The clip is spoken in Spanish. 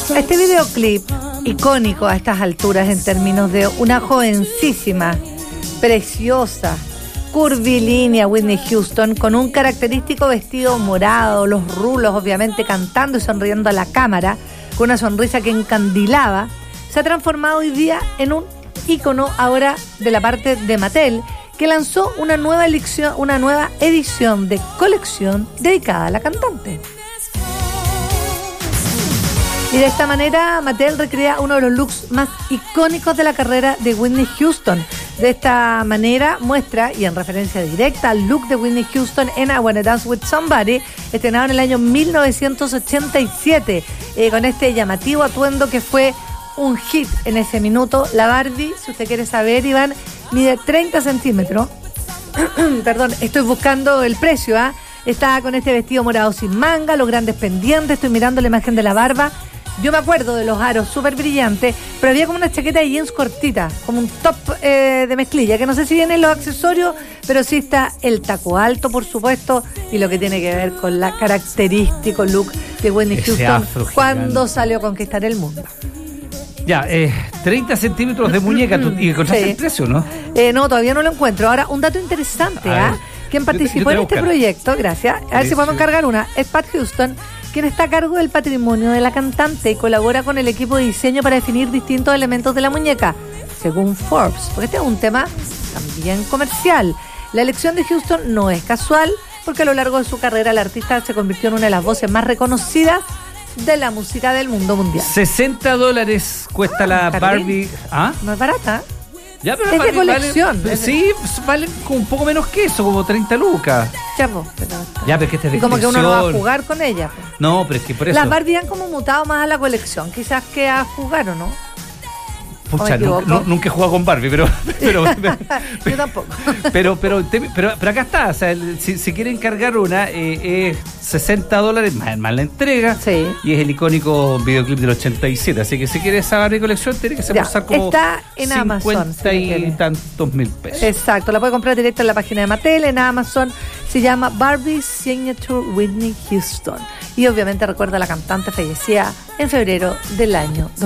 Este videoclip, icónico a estas alturas en términos de una jovencísima, preciosa, curvilínea Whitney Houston con un característico vestido morado, los rulos obviamente cantando y sonriendo a la cámara, con una sonrisa que encandilaba, se ha transformado hoy día en un ícono ahora de la parte de Mattel, que lanzó una nueva edición de colección dedicada a la cantante. Y de esta manera Mattel recrea uno de los looks más icónicos de la carrera de Whitney Houston. De esta manera muestra, y en referencia directa al look de Whitney Houston en I Wanna Dance With Somebody, estrenado en el año 1987, con este llamativo atuendo que fue un hit en ese minuto. La Barbie, si usted quiere saber, Iván, mide 30 centímetros. Perdón, estoy buscando el precio, ¿ah? Está con este vestido morado sin manga, los grandes pendientes, estoy mirando la imagen de la barba. Yo me acuerdo de los aros súper brillantes, pero había como una chaqueta de jeans cortita, como un top de mezclilla, que no sé si vienen los accesorios, pero sí está el taco alto, por supuesto, y lo que tiene que ver con la característico look de Whitney Houston cuando salió a conquistar el mundo. Ya, 30 centímetros de muñeca, y encontraste el precio, ¿no? No, todavía no lo encuentro. Ahora, un dato interesante, quien participó en este proyecto, gracias, a ver si podemos encargar una, es Pat Houston, quien está a cargo del patrimonio de la cantante y colabora con el equipo de diseño para definir distintos elementos de la muñeca, según Forbes, porque este es un tema también comercial. La elección de Houston no es casual, porque a lo largo de su carrera la artista se convirtió en una de las voces más reconocidas de la música del mundo mundial. $60 cuesta la Barbie. ¿Ah? No es barata. Ya, pero es de colección. Sí, vale como un poco menos que eso, como 30 lucas. Pero es que este es de como colección. que uno no va a jugar con ella. Pues. No, pero es que por eso. Las Barbie han como mutado más a la colección, quizás que a jugar, ¿o no? Pucha, nunca he jugado con Barbie, pero yo tampoco. Pero acá está, o sea, si quieren encargar una, es $60 más la entrega, sí. Y es el icónico videoclip del 87, así que si quieres esa Barbie colección, tiene que ser como está en 50 Amazon, y tantos mil pesos. Exacto, la puede comprar directo en la página de Mattel, en Amazon. Se llama Barbie Signature Whitney Houston. Y obviamente recuerda a la cantante fallecida en febrero del año 2000.